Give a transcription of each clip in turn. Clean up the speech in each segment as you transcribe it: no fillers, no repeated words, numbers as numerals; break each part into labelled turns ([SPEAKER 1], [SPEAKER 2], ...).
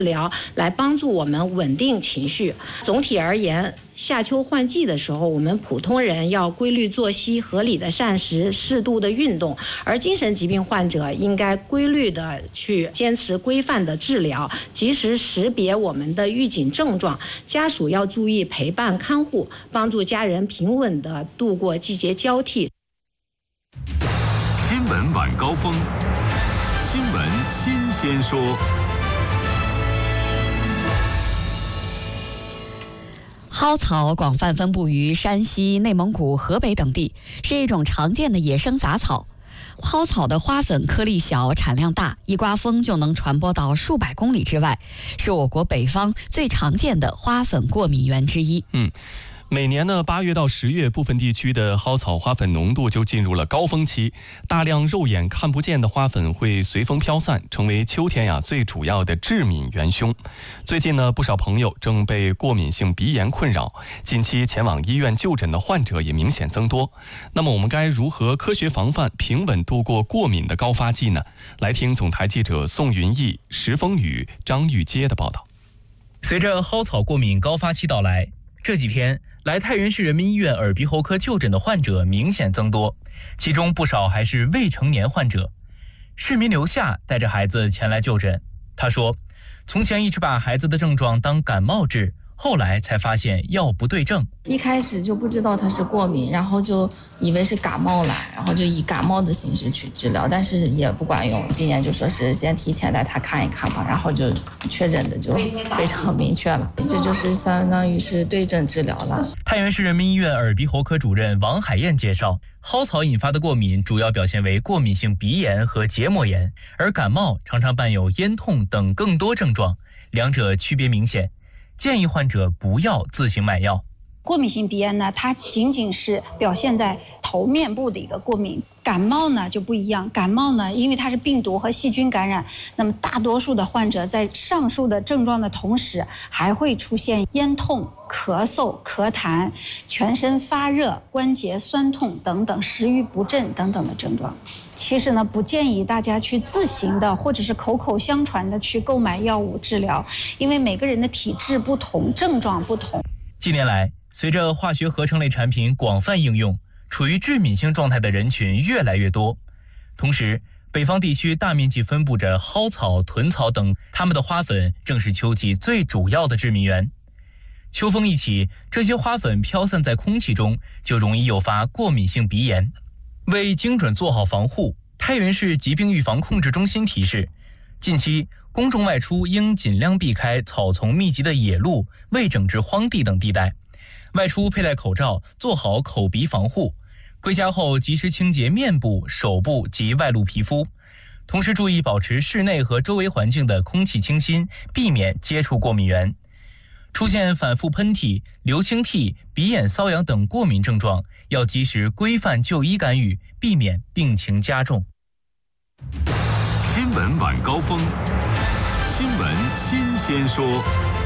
[SPEAKER 1] 疗来帮助我们稳定情绪。总体而言，夏秋换季的时候，我们普通人要规律作息、合理的膳食、适度的运动，而精神疾病患者应该规律的去坚持规范的治疗，及时识别我们的预警症状。家属要注意陪伴看护，帮助家人平稳的度过季节交替。
[SPEAKER 2] 新闻晚高峰，新闻新鲜说。
[SPEAKER 3] 蒿草广泛分布于山西、内蒙古、河北等地，是一种常见的野生杂草。蒿草的花粉颗粒小，产量大，一刮风就能传播到数百公里之外，是我国北方最常见的花粉过敏源之一。
[SPEAKER 4] 每年呢8月到10月，部分地区的蒿草花粉浓度就进入了高峰期，大量肉眼看不见的花粉会随风飘散，成为秋天最主要的致敏元凶。最近呢，不少朋友正被过敏性鼻炎困扰，近期前往医院就诊的患者也明显增多。那么我们该如何科学防范，平稳度过过敏的高发季呢？来听总台记者宋云逸、石峰宇、张玉阶的报道。
[SPEAKER 5] 随着蒿草过敏高发期到来，这几天来太原市人民医院耳鼻喉科就诊的患者明显增多，其中不少还是未成年患者。市民刘夏带着孩子前来就诊，他说，从前一直把孩子的症状当感冒治，后来才发现药不对症。
[SPEAKER 6] 一开始就不知道他是过敏，然后就以为是感冒了，然后就以感冒的形式去治疗，但是也不管用。今年就说是先提前带他看一看吧，然后就确诊的就非常明确了，这就是相当于是对症治疗了。
[SPEAKER 5] 太原市人民医院耳鼻喉科主任王海燕介绍，蒿草引发的过敏主要表现为过敏性鼻炎和结膜炎，而感冒常常伴有咽痛等更多症状，两者区别明显，建议患者不要自行买药。
[SPEAKER 7] 过敏性鼻炎呢，它仅仅是表现在头面部的一个过敏。感冒呢就不一样，感冒呢因为它是病毒和细菌感染，那么大多数的患者在上述的症状的同时，还会出现咽痛、咳嗽、咳痰、全身发热、关节酸痛等等，食欲不振等等的症状。其实呢，不建议大家去自行的或者是口口相传的去购买药物治疗，因为每个人的体质不同，症状不同。
[SPEAKER 5] 近年来，随着化学合成类产品广泛应用，处于致敏性状态的人群越来越多。同时，北方地区大面积分布着蒿草、豚草等，它们的花粉正是秋季最主要的致敏源。秋风一起，这些花粉飘散在空气中，就容易诱发过敏性鼻炎。为精准做好防护，太原市疾病预防控制中心提示，近期公众外出应尽量避开草丛密集的野路、未整治荒地等地带，外出佩戴口罩，做好口鼻防护，归家后及时清洁面部、手部及外露皮肤，同时注意保持室内和周围环境的空气清新，避免接触过敏源。出现反复喷嚏、流清涕、鼻眼瘙痒等过敏症状，要及时规范就医干预，避免病情加重。
[SPEAKER 2] 新闻晚高峰，新闻新鲜说。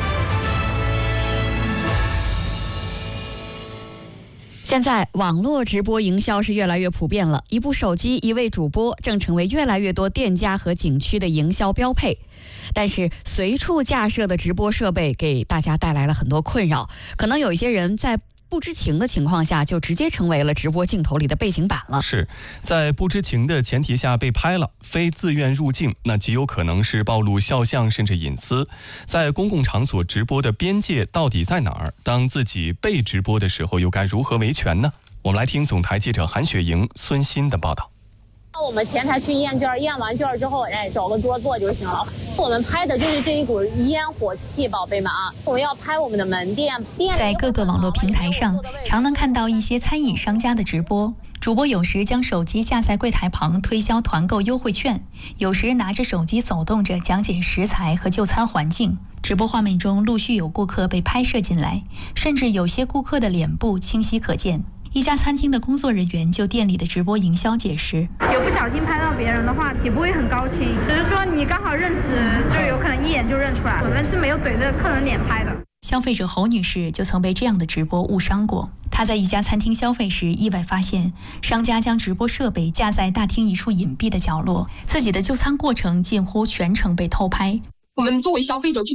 [SPEAKER 3] 现在网络直播营销是越来越普遍了，一部手机、一位主播正成为越来越多店家和景区的营销标配。但是随处架设的直播设备给大家带来了很多困扰，可能有一些人在不知情的情况下就直接成为了直播镜头里的背景板了。
[SPEAKER 4] 是在不知情的前提下被拍了，非自愿入镜，那极有可能是暴露肖像甚至隐私。在公共场所直播的边界到底在哪儿？当自己被直播的时候又该如何维权呢？我们来听总台记者韩雪莹、孙鑫的报道。
[SPEAKER 8] 我们前台去验卷，验完卷之后，找个桌坐就行了。我们拍的就是这一股烟火气，宝贝们啊！我们要拍我们的门店。
[SPEAKER 9] 在各个网络平台上，常能看到一些餐饮商家的直播。主播有时将手机架在柜台旁推销团购优惠券，有时拿着手机走动着讲解食材和就餐环境。直播画面中陆续有顾客被拍摄进来，甚至有些顾客的脸部清晰可见。一家餐厅的工作人员就店里的直播营销解释，
[SPEAKER 10] 有不小心拍到别人的话也不会很高兴，只是说你刚好认识，就有可能一眼就认出来。我们是没有怼着客人脸拍的。
[SPEAKER 9] 消费者侯女士就曾被这样的直播误伤过。她在一家餐厅消费时，意外发现商家将直播设备架在大厅一处隐蔽的角落，自己的就餐过程近乎全程被偷拍。
[SPEAKER 11] 我们作为消费者去